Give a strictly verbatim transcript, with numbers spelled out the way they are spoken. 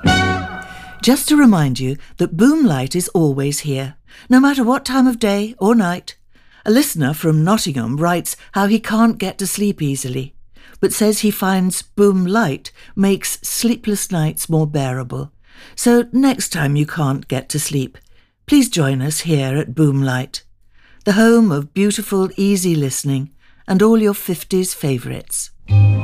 Just to remind you that Boomlight is always here, no matter what time of day or night. A listener from Nottingham writes how he can't get to sleep easily, but says he finds Boomlight makes sleepless nights more bearable. So next time you can't get to sleep, please join us here at Boomlight, the home of beautiful, easy listening and all your fifties favourites.